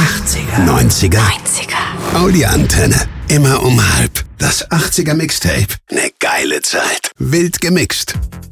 80er. 90er. 90er. Audi-Antenne. Immer um halb. Das 80er Mixtape. Ne geile Zeit. Wild gemixt.